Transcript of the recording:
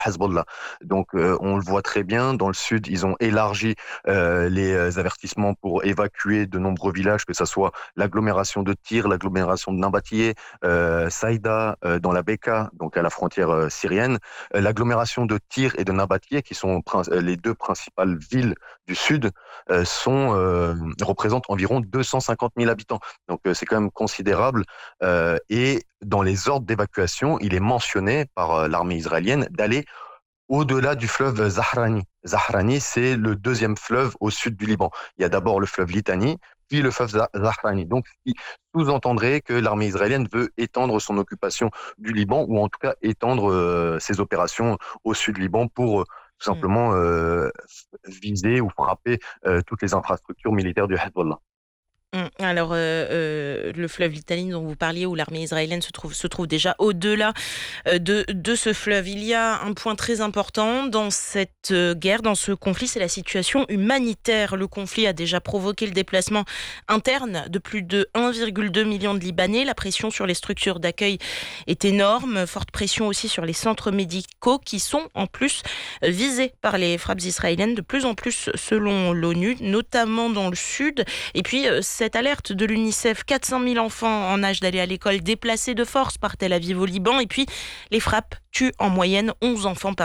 Hezbollah. Donc, on le voit très bien. Dans le sud, ils ont élargi les avertissements pour évacuer de nombreux villages, que ce soit l'agglomération de Tyr, l'agglomération de Nabatiyeh, Saïda, dans la Beka, donc à la frontière syrienne, l'agglomération de Tyr et de Nabatiyeh, qui sont les deux principales villes du sud, représentent environ 250 000 habitants. Donc, c'est quand même considérable. Et dans les ordres d'évacuation, il est mentionné par l'armée israélienne d'aller au-delà du fleuve Zahrani. Zahrani, c'est le deuxième fleuve au sud du Liban. Il y a d'abord le fleuve Litani, puis le fleuve Zahrani. Donc, ce qui sous-entendrait que l'armée israélienne veut étendre son occupation du Liban, ou en tout cas étendre ses opérations au sud du Liban pour tout Mmh. simplement viser ou frapper toutes les infrastructures militaires du Hezbollah. Alors, le fleuve Litani dont vous parliez, où l'armée israélienne se trouve déjà au-delà, de ce fleuve. Il y a un point très important dans cette, guerre, dans ce conflit, c'est la situation humanitaire. Le conflit a déjà provoqué le déplacement interne de plus de 1,2 million de Libanais. La pression sur les structures d'accueil est énorme. Forte pression aussi sur les centres médicaux qui sont en plus visés par les frappes israéliennes de plus en plus selon l'ONU, notamment dans le sud. Et puis, cette alerte de l'UNICEF, 400 000 enfants en âge d'aller à l'école déplacés de force par Tel Aviv au Liban. Et puis, les frappes tuent en moyenne 11 enfants par